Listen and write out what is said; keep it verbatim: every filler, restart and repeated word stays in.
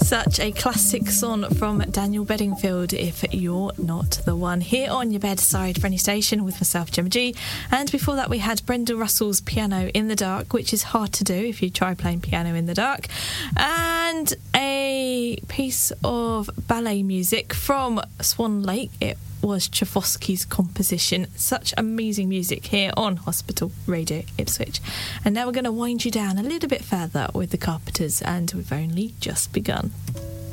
Such a classic song from Daniel Bedingfield, If You're Not the One, here on your bedside friendly station with myself, Gemma G. And before that we had Brenda Russell's Piano in the Dark, which is hard to do if you try playing piano in the dark, and a piece of ballet music from Swan Lake. It was Tchaikovsky's composition. Such amazing music here on Hospital Radio Ipswich. And now we're going to wind you down a little bit further with the Carpenters, and we've only just begun.